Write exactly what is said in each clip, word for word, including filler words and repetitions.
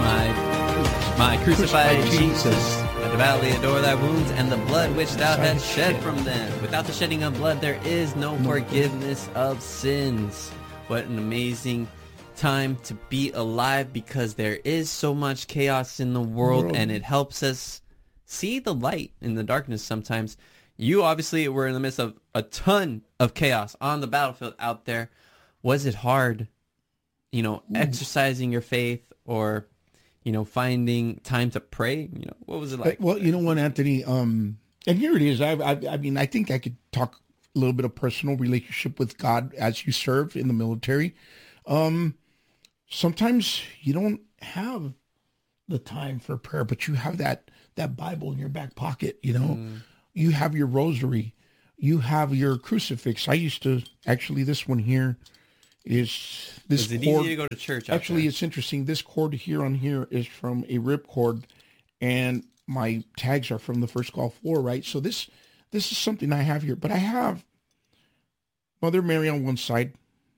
my my crucified Jesus. At the valley adore thy wounds and the blood which thou hast shed from them. Without the shedding of blood, there is no forgiveness of sins. What an amazing time to be alive, because there is so much chaos in the world, world. And it helps us see the light in the darkness sometimes. You obviously were in the midst of a ton of chaos on the battlefield out there. Was it hard, you know, mm. exercising your faith, or, you know, finding time to pray? You know, what was it like? Well, you know what, Anthony, um, and here it is. I, I, I mean, I think I could talk a little bit of personal relationship with God as you serve in the military. Um, sometimes you don't have the time for prayer, but you have that, that Bible in your back pocket, you know, mm. you have your rosary, you have your crucifix. I used to, actually, this one here is this is it cord. Easy to go to church? Actually, there? It's interesting. This cord here on here is from a ripcord, and my tags are from the First Gulf War, right? So this, this is something I have here, but I have Mother Mary on one side,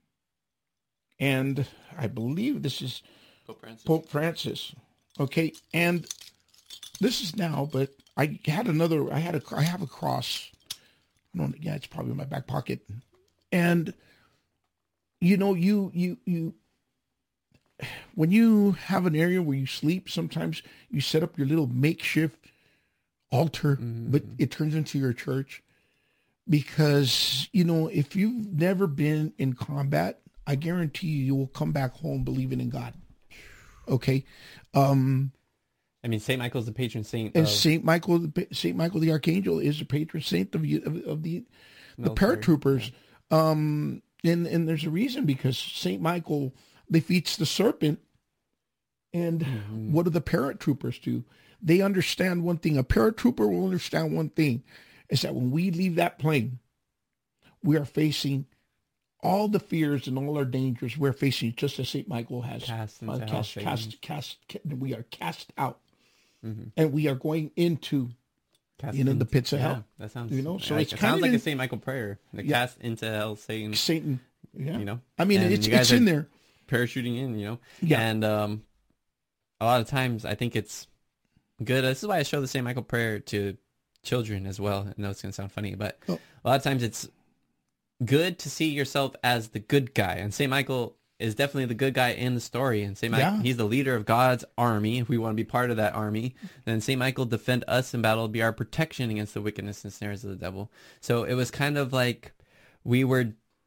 and I believe this is Pope Francis. Pope Francis. Okay, and this is now, but I had another. I had a. I have a cross. I don't. Yeah, it's probably in my back pocket, and you know, you you you. When you have an area where you sleep, sometimes you set up your little makeshift altar, mm-hmm. but it turns into your church. Because, you know, if you've never been in combat, I guarantee you, you will come back home believing in God. Okay. Um, I mean, Saint Michael's the patron saint. And of... Saint Michael, Saint Michael the Archangel is the patron saint of, of, of the, the paratroopers. Yeah. Um, and, and there's a reason, because Saint Michael defeats the serpent. And mm-hmm. what do the paratroopers do? They understand one thing. A paratrooper will understand one thing. Is that when we leave that plane, we are facing all the fears and all our dangers. We're facing just as Saint Michael has cast, uh, cast, cast, cast, cast. We are cast out, mm-hmm. and we are going into, cast you know, into, the pits of yeah, hell. That sounds, you know, so like, it's it kind sounds of like in, a Saint Michael prayer. The yeah. cast into hell, Satan. Satan. Yeah. You know, I mean, and it's it's in there. Parachuting in, you know, yeah. And um, a lot of times, I think it's good. This is why I show the Saint Michael prayer to children as well. I know it's gonna sound funny, but oh. a lot of times it's good to see yourself as the good guy, and Saint Michael is definitely the good guy in the story. And Saint Michael, yeah. he's the leader of God's army. If we want to be part of that army, then Saint Michael defend us in battle, be our protection against the wickedness and snares of the devil. So it was kind of like we were,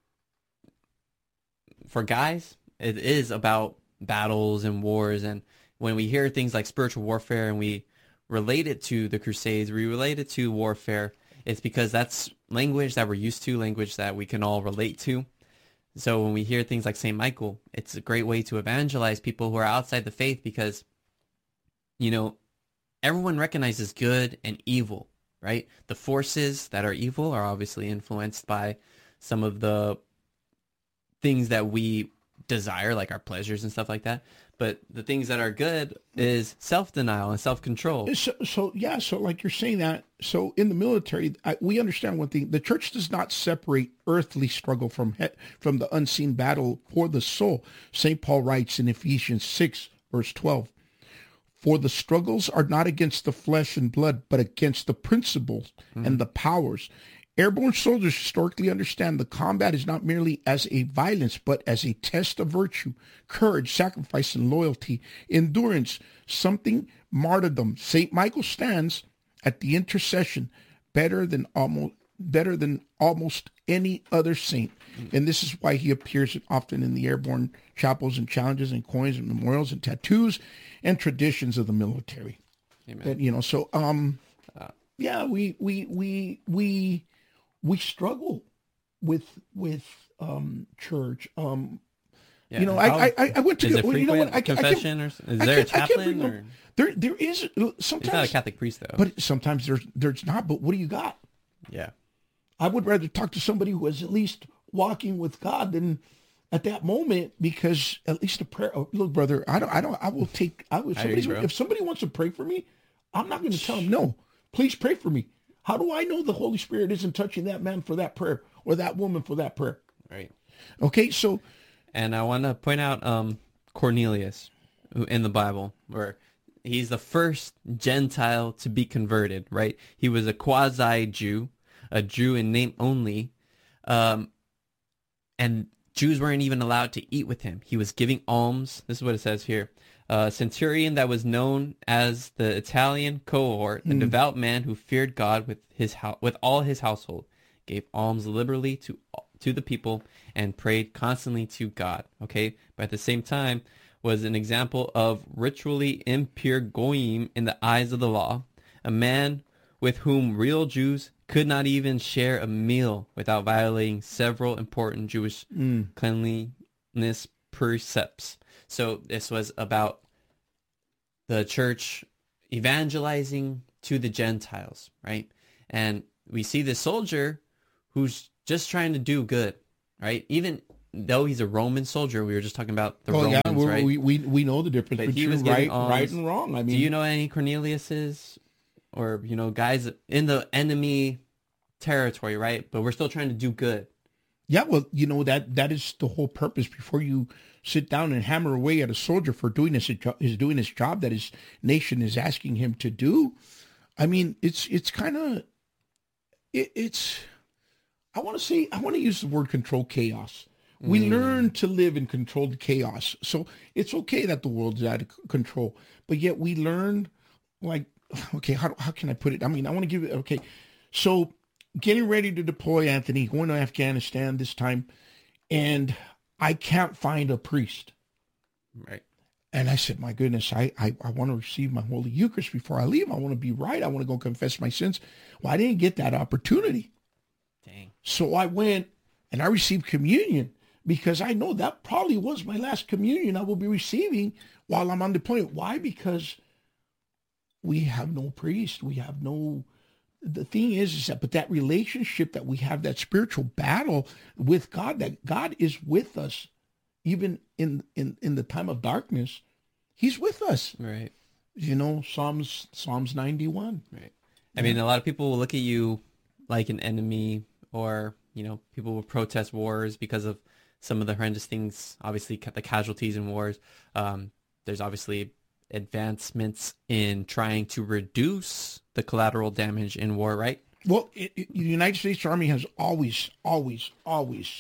for guys, it is about battles and wars, and when we hear things like spiritual warfare and we relate it to the Crusades, we relate it to warfare, it's because that's language that we're used to, language that we can all relate to. So when we hear things like Saint Michael, it's a great way to evangelize people who are outside the faith, because, you know, everyone recognizes good and evil, right? The forces that are evil are obviously influenced by some of the things that we desire, like our pleasures and stuff like that. But the things that are good is self-denial and self-control. So, so yeah, so like you're saying that, so in the military, I, we understand one thing. The church does not separate earthly struggle from he, from the unseen battle for the soul. Saint Paul writes in Ephesians six, verse twelve, for the struggles are not against the flesh and blood, but against the principles mm-hmm. and the powers. Airborne soldiers historically understand the combat is not merely as a violence, but as a test of virtue, courage, sacrifice, and loyalty, endurance, something martyrdom. Saint Michael stands at the intercession better than almost better than almost any other saint. And this is why he appears often in the airborne chapels and challenges and coins and memorials and tattoos and traditions of the military. Amen. And, you know, so um uh, yeah, we we we we we struggle with with um church. Um yeah, you know, how, I, I I went to is go, it you know what, I, confession I or is there a chaplain? Or? There there is sometimes. He's not a Catholic priest though. But sometimes there's there's not. But what do you got? Yeah, I would rather talk to somebody who is at least walking with God than at that moment, because at least a prayer. Oh, look, brother, I don't I don't I will take. I would somebody if somebody wants to pray for me, I'm not going to tell them no. Please pray for me. How do I know the Holy Spirit isn't touching that man for that prayer or that woman for that prayer? Right. Okay, so. And I want to point out um, Cornelius. who- in the Bible, where he's the first Gentile to be converted, right? He was a quasi-Jew, a Jew in name only, um, and Jews weren't even allowed to eat with him. He was giving alms. This is what it says here. A centurion that was known as the Italian cohort, a Mm. devout man who feared God with his hou- with all his household, gave alms liberally to to the people and prayed constantly to God. Okay, but at the same time was an example of ritually impure goyim in the eyes of the law, a man with whom real Jews could not even share a meal without violating several important Jewish Mm. cleanliness precepts. So this was about the church evangelizing to the Gentiles, right? And we see this soldier who's just trying to do good, right? Even though he's a Roman soldier, we were just talking about the Oh Romans, yeah, we're- right? we we we know the difference But he between was right, giving alms. right and wrong. I mean, Do you know any Corneliuses or, you know, guys in the enemy territory, right? But we're still trying to do good. yeah, well, you know that that is the whole purpose. Before you sit down and hammer away at a soldier for doing his is doing his job that his nation is asking him to do, I mean, it's it's kind of it, it's. I want to say I want to use the word control chaos. We Mm. learn to live in controlled chaos, so it's okay that the world's out of c- control, but yet we learn, like, okay, how how can I put it? I mean, I want to give it. Okay, so getting ready to deploy, Anthony, going to Afghanistan this time, and I can't find a priest. Right. And I said, my goodness, I, I, I want to receive my Holy Eucharist before I leave. I want to be right. I want to go confess my sins. Well, I didn't get that opportunity. Dang. So I went and I received communion because I know that probably was my last communion I will be receiving while I'm on deployment. Why? Because we have no priest. We have no, the thing is, is that, but that relationship that we have, that spiritual battle with God, that God is with us, even in, in, in the time of darkness, he's with us. Right. You know, Psalms, Psalms ninety-one. Right. I mean, a lot of people will look at you like an enemy, or, you know, people will protest wars because of some of the horrendous things, obviously ca- the casualties in wars. Um, there's obviously advancements in trying to reduce the collateral damage in war, right? Well, it, it, the United States Army has always, always, always,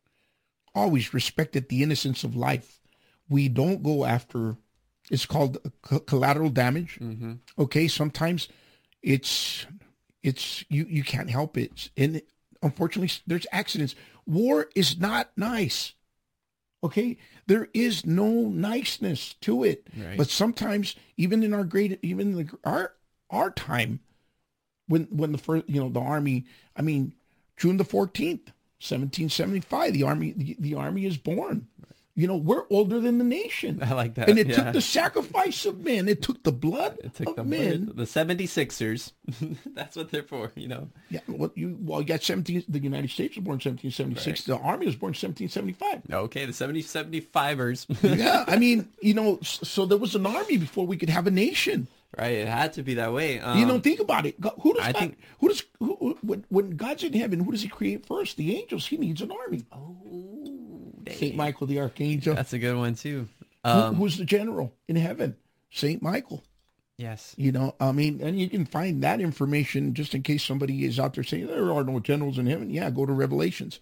always respected the innocence of life. We don't go after, it's called co- collateral damage. Mm-hmm. Okay, sometimes it's, it's, you, you can't help it. And unfortunately, there's accidents. War is not nice. Okay, there is no niceness to it. Right. But sometimes, even in our great, even in the, our our time, when when the first, you know, the army. I mean, June the fourteenth, seventeen seventy five. The army, the, the army is born. You know, we're older than the nation. I like that. And it yeah. took the sacrifice of men. It took the blood It took of the, men. the seventy-sixers. That's what they're for, you know. Yeah, what you well, you got seventeen. The United States was born seventeen seventy six. Right. The army was born seventeen seventy five. Okay, the seventy seventy-fivers. Yeah, I mean, you know, s- so there was an army before we could have a nation. Right, it had to be that way. Um, You know, think about it. God, who does I God, think- who does who, who- when, when God's in heaven? Who does He create first? The angels. He needs an army. oh, Saint dang. Michael the archangel. That's a good one too. Who- Um, who's the general in heaven? Saint Michael. yes. You know, I mean, and you can find that information just in case somebody is out there saying there are no generals in heaven. Yeah, go to Revelations.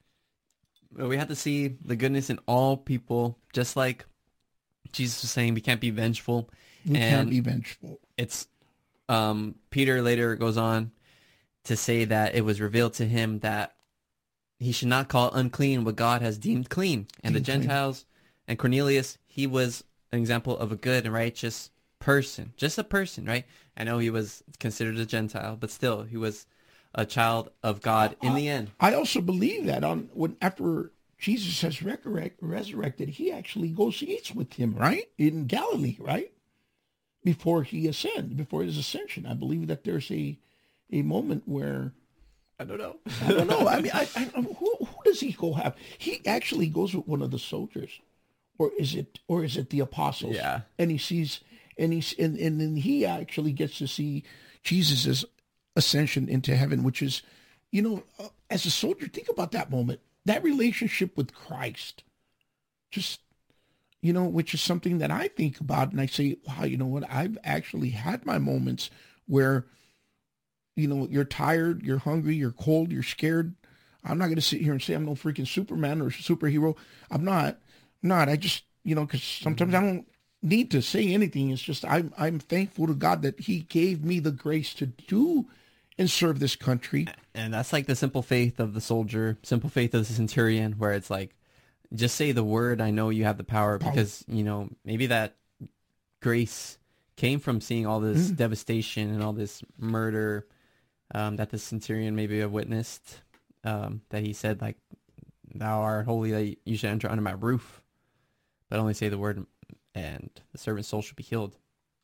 But we have to see the goodness in all people, just like Jesus was saying, we can't be vengeful. We and can't be vengeful. it's um, Peter later goes on to say that it was revealed to him that he should not call unclean what God has deemed clean. And the Deemed clean. Gentiles and Cornelius, he was an example of a good and righteous person, just a person, right? I know he was considered a Gentile, but still, he was a child of God in the end. I also believe that on when after Jesus has resurrect, resurrected, he actually goes eats with him, right? In Galilee, right? Before he ascend, before his ascension. I believe that there's a a moment where I don't know. I don't know. I mean, I, I who, who does he go have? He actually goes with one of the soldiers, or is it or is it the apostles? Yeah. And he sees, and he's and and then he actually gets to see Jesus's ascension into heaven, which is, you know, uh, as a soldier, think about that moment, that relationship with Christ. Just you know, which is something that I think about, and I say, wow, you know what? I've actually had my moments where, you know, you're tired, you're hungry, you're cold, you're scared. I'm not going to sit here and say I'm no freaking Superman or superhero. I'm not. I'm not. I just, you know, because sometimes I don't need to say anything. It's just I'm I'm thankful to God that He gave me the grace to do and serve this country. And that's like the simple faith of the soldier, simple faith of the centurion, where it's like, just say the word, I know you have the power, because, you know, maybe that grace came from seeing all this mm. devastation and all this murder um, that the centurion maybe have witnessed, um, that he said, like, thou art holy, that you should enter under my roof, but only say the word and the servant's soul should be healed.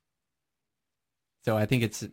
So I think it's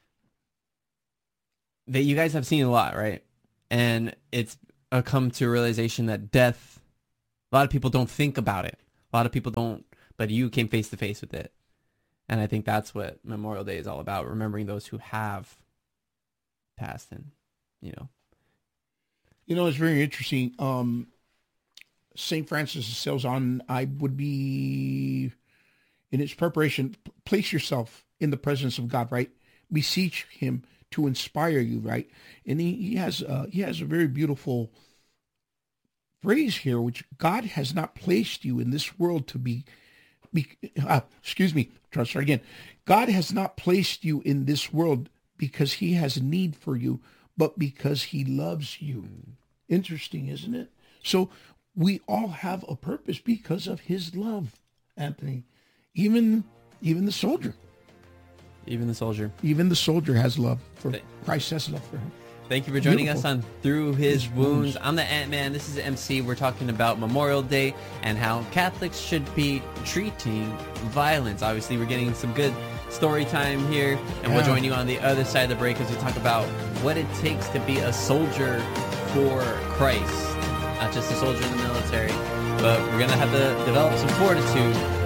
that you guys have seen a lot, right? And it's a come to a realization that death, a lot of people don't think about it. A lot of people don't, but you came face to face with it. And I think that's what Memorial Day is all about, remembering those who have passed and, you know. You know, it's very interesting. Um, Saint Francis of Sales on, I would be, in its preparation, place yourself in the presence of God, right? Beseech Him to inspire you, right? And he, he has uh, he has a very beautiful phrase here, which God has not placed you in this world to be, be uh, excuse me, try to start again. God has not placed you in this world because He has a need for you, but because He loves you. Interesting, isn't it? So we all have a purpose because of His love, Anthony. Even even the soldier. Even the soldier. Even the soldier has love for Christ has love for him. Thank you for joining Beautiful. us on Through His, His wounds. Wounds. I'm the Ant-Man. This is M C. We're talking about Memorial Day and how Catholics should be treating violence. Obviously, we're getting some good story time here, and Yeah. we'll join you on the other side of the break as we talk about what it takes to be a soldier for Christ. Not just a soldier in the military, but we're going to have to develop some fortitude